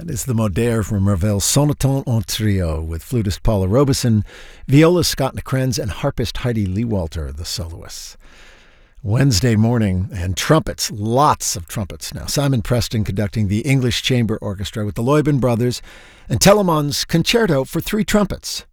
That is the Modaire from Ravel's Sonneton en Trio with flutist Paula Robeson, violist Scott Nakrenz, and harpist Heidi Lewalter, the soloists. Wednesday morning, and trumpets, lots of trumpets now. Simon Preston conducting the English Chamber Orchestra with the Luyben Brothers and Telemann's Concerto for 3 trumpets.